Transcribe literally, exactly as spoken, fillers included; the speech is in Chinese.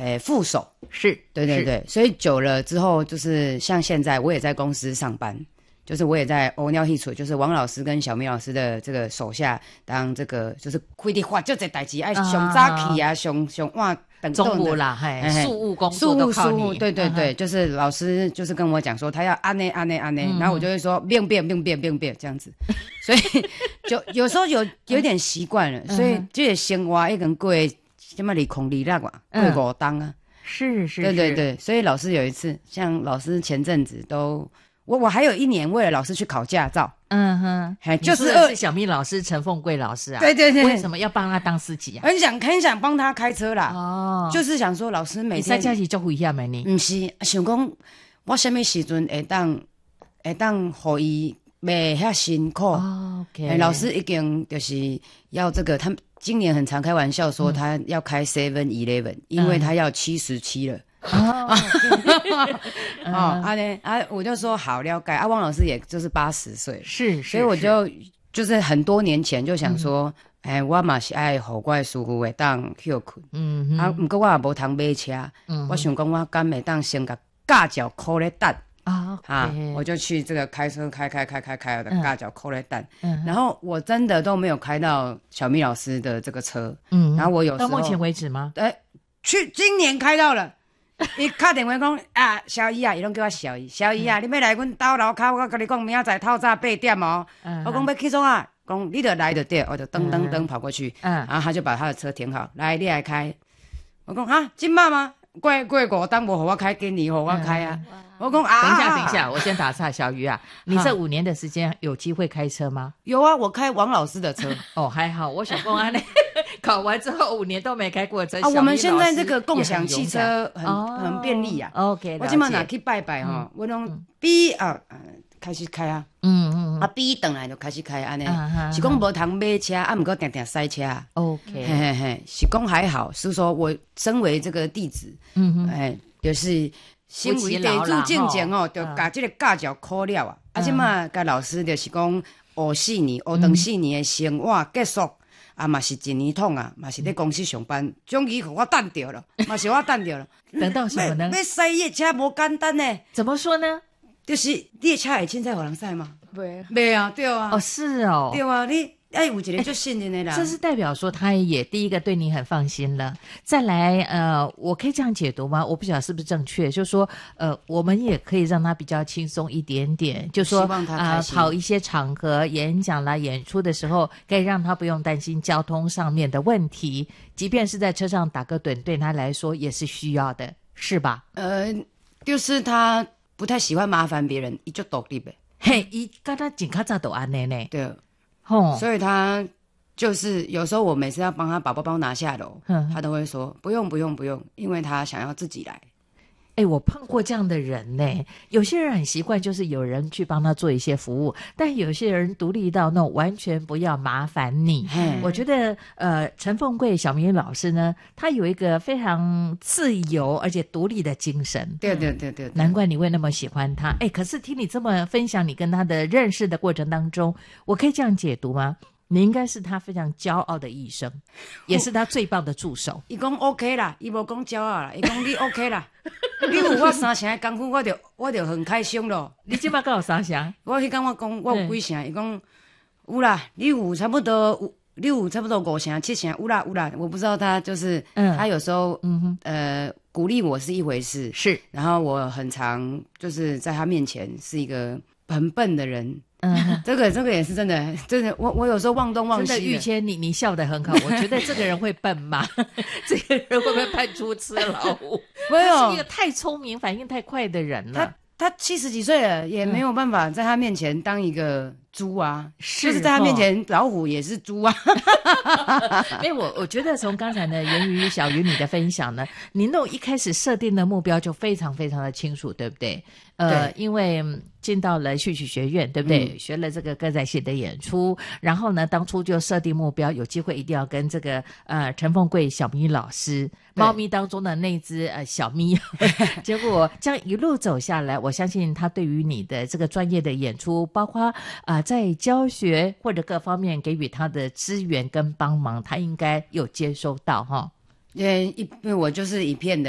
诶副手， 是， 对对对，所以久了之后，就是像现在我也在公司上班。就是我也在欧鸟戏处，就是王老师跟小明老师的这个手下当这个，就是开的话就这代志，爱上早起啊，上上晚等中午啦，嘿，事务工作都靠你， 对对对，就是老师就是跟我讲说他要安内安内安内，然后我就会说变变变变变变这样子，所以就有时候有有点习惯了，所以这个生活一根过什么二空二六啊，过五档啊， 是是， 对对对，所以老师有一次，像老师前阵子都。我我还有一年为了老师去考驾照， 嗯哼， 还就是是小咪老师陈凤贵老师啊， 对对对， 为什么要帮他当司机啊？ 很想很想帮他开车啦， 哦， 就是想说老师每天， 你在家是做危险的呢？ 不是，想讲我什么时阵会当会当互伊袂遐辛苦。 哦 ，OK，、 欸、老师已经就是要这个，他今年很常开玩笑说他要开 Seven Eleven，、嗯、因为他要七十七了。哦，哦，啊呢啊，我就说好了解啊。汪老师也就是八十岁， 是， 所以我就就是很多年前就想说，哎、嗯欸，我嘛是爱互我的师傅会当休困，嗯，啊，不过我也无通买车，嗯，我想讲我敢会当先甲驾照考咧等。啊、okay 啊！我就去这个开车开开开开开我的尬脚扣了蛋、嗯，然后我真的都没有开到小咪老师的这个车，嗯，然后我有时候到目前为止吗？ 哎、欸，去今年开到了。伊打电话讲啊，小姨啊，伊拢叫我小姨，小姨啊，嗯、你要来阮兜楼骹，我甲你讲，明仔载透早八点哦。嗯、我讲要去创啊，讲你就来就对，我就噔噔噔跑过去，嗯，然后他就把他的车停好，来你来开。我讲啊，今麦吗？过过五档无互我开，给你互我开啊。嗯、我讲啊， 等一下等一下，我先打岔，小鱼啊，你这五年的时间有机会开车吗？ 有啊，我开王老师的车。 哦，还好，我想讲安尼。考完之后五年都没开过车啊！我们现在这个共享汽车很很, 很便利啊。 哦、OK， 我今晚拿去拜拜哈、嗯，我拢 B 啊、呃、开始开啊，嗯嗯啊 B 等来就开始开安尼、啊，是讲无通买车啊，不过定定塞车。OK， 嘿嘿嘿，是讲还好，是说我身为这个弟子，嗯哼，哎，就是身为地主进前哦，就把这个驾照考了啊，啊，今嘛甲老师就是讲学四年，学长四年的生活结束。啊，嘛是一年通啊，嘛是在公司上班，终于互我等到了，嘛是我等到了。 等到什么呢？ 要塞夜车无简单呢。 怎么说呢？ 就是列车会凊彩互人塞吗？ 袂， 袂啊，对啊。 哦，是哦。 对啊，你哎有一个就信任的啦。 这是代表说他也第一个对你很放心了。再来，呃，我可以这样解读吗？我不晓得是不是正确，就是说，呃，我们也可以让他比较轻松一点点，就说啊、呃，跑一些场合、演讲啦、演出的时候，可以让他不用担心交通上面的问题，即便是在车上打个盹，对他来说也是需要的，是吧？ 呃，就是他不太喜欢麻烦别人，伊就独立呗。 嘿，伊跟他紧卡早都安呢呢。 对。哦，所以他就是有时候我每次要帮他把包包拿下楼，他都会说不用不用不用，因为他想要自己来。 哎，我碰过这样的人呢。有些人很习惯，就是有人去帮他做一些服务，但有些人独立到那种完全不要麻烦你。我觉得，呃，陈凤贵小明老师呢，他有一个非常自由而且独立的精神。 对对对 对, 对， 难怪你会那么喜欢他。哎，可是听你这么分享，你跟他的认识的过程当中，我可以这样解读吗？你应该是他非常骄傲的医生，也是他最棒的助手。 伊讲 OK 啦，伊无讲骄傲啦，伊讲你 OK 啦。你有我三成的功夫，我就我就很开心咯。 你即摆敢有三成？ 我迄天我讲我有几成，伊讲有啦，你有差不多有，你有差不多五成七成，有啦有啦。我不知道他就是，嗯、他有时候嗯哼呃鼓励我是一回事， 是， 然后我很常就是在他面前是一个很笨的人。嗯，这个这个也是真的，真的，我我有时候忘东忘西。 真的，玉谦，你你笑得很好，我觉得这个人会笨吗？这个人会不会判出吃老虎？ 没有， 他是一个太聪明、反应太快的人了。 他他七十几岁了，也没有办法在他面前当一个猪啊，嗯、就是在他面前，老虎也是猪啊。 因为我我觉得从刚才呢，言语小鱼你的分享呢，你那种一开始设定的目标就非常非常的清楚，对不对？呃，因为进到了戏曲学院，对不对？嗯、学了这个歌仔戏的演出，然后呢，当初就设定目标，有机会一定要跟这个呃陈凤贵小咪老师，猫咪当中的那只呃小咪，结果这样一路走下来，我相信他对于你的这个专业的演出，包括啊、呃、在教学或者各方面给予他的资源跟帮忙，他应该有接收到哈。 因为我就是一片的。